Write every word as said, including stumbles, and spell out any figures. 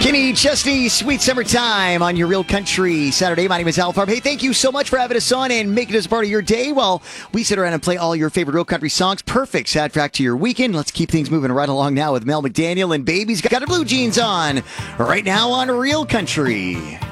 Kenny Chesney, Sweet Summertime on your Real Country Saturday. My name is Al Farb. Hey, thank you so much for having us on and making us part of your day while we sit around and play all your favorite Real Country songs. Perfect soundtrack to your weekend. Let's keep things moving right along now with Mel McDaniel and Baby's got her blue jeans on right now on Real Country.